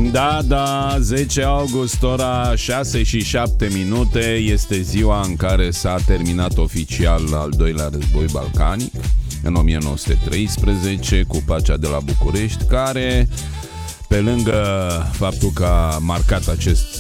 Da, 10 august, ora 6 și 7 minute, este ziua în care s-a terminat oficial al doilea război balcanic, în 1913, cu pacea de la București, care, pe lângă faptul că a marcat acest